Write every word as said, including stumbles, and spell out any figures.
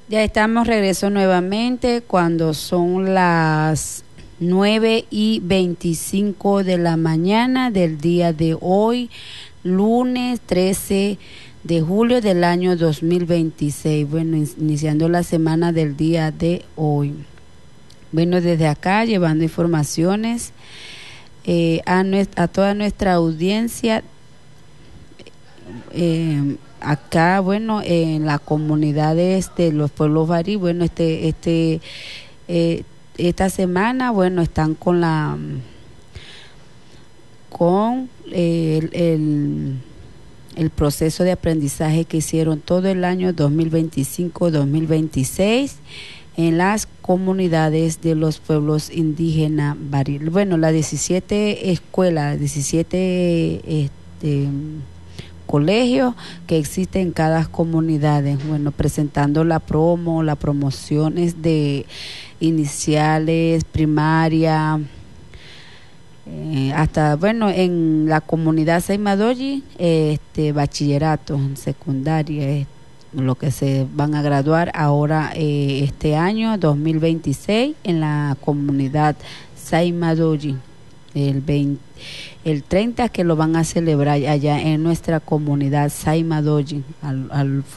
Ya estamos regreso nuevamente cuando son las nueve y veinticinco de la mañana del día de hoy, lunes trece de julio del año dos mil veintiséis. Bueno, iniciando la semana del día de hoy. Bueno, desde acá llevando informaciones eh, a, nuestra, a toda nuestra audiencia. Eh, acá, bueno, en la comunidad de los pueblos Barí, bueno, este, este, eh, esta semana, bueno, están con la, con eh, el, el, el proceso de aprendizaje que hicieron todo el año dos mil veinticinco dos mil veintiséis en las comunidades de los pueblos indígenas Barí. Bueno, las diecisiete escuelas, diecisiete este, colegios que existen en cada comunidad, bueno, presentando la promo, las promociones de iniciales, primaria, eh, hasta, bueno, en la comunidad Saimadoyi, este, bachillerato, secundaria, eh, lo que se van a graduar ahora eh, este año dos mil veintiséis en la comunidad Saimadoyi. El, veinte, el treinta que lo van a celebrar allá en nuestra comunidad Saimadoyi, al, al